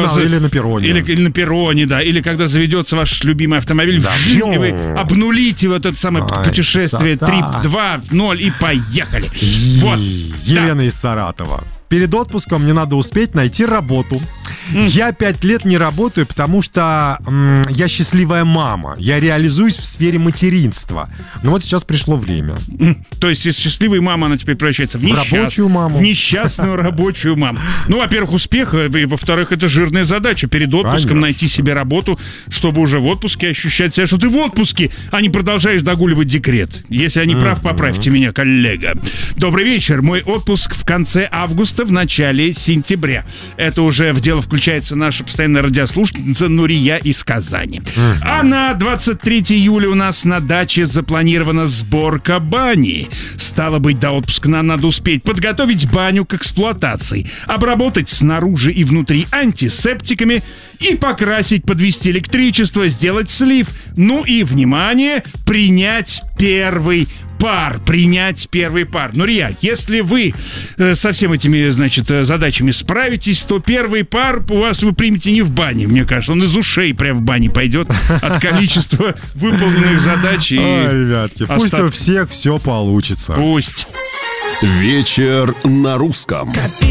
или на перроне. Или на перроне, да. Или когда заведется ваш любимый автомобиль, Да. и вы обнулите вот это самое путешествие. красота. 3, 2, 0 и поехали. Вот. Елена из Саратова. Перед отпуском мне надо успеть найти работу. Я 5 лет не работаю, потому что я счастливая мама. Я реализуюсь в сфере материнства. Но вот сейчас пришло время. То есть из счастливой мамы она теперь превращается в рабочую маму. В несчастную рабочую маму. Ну, во-первых, успеха, и во-вторых, это жирная задача. Перед отпуском Конечно. найти себе работу, чтобы уже в отпуске ощущать себя, что ты в отпуске, а не продолжаешь догуливать декрет. Если я не прав, поправьте меня, коллега. Добрый вечер. Мой отпуск в конце августа, в начале сентября. Это уже в дело включается наша постоянная радиослушательница Нурия из Казани. А на 23 июля у нас на даче запланирована сборка бани. Стало быть, до отпуска нам надо успеть подготовить баню к эксплуатации, обработать снаружи и внутри антисептиками и покрасить, подвести электричество, сделать слив. Ну и, внимание, принять первый пар. Нурия, если вы со всеми этими, значит, задачами справитесь, то первый пар у вас вы примете не в бане, мне кажется. Он из ушей прям в бане пойдет от количества выполненных задач. Ой, ребятки, пусть у всех все получится. Пусть. Вечер на русском.